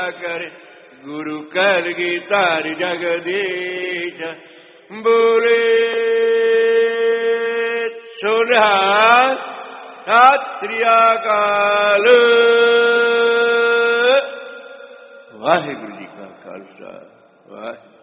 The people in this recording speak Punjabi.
ਕਰ ਗੁਰੂ ਕਲਗੀਧਰ ਜਗਦੀਸ਼ ਬੋਲੇ ਸੋਨਿਹਾਲ ਸਤਿ ਸ੍ਰੀ ਅਕਾਲ। ਵਾਹਿਗੁਰੂ ਜੀ ਕਾ ਖਾਲਸਾ ਵਾਹਿਗੁਰੂ।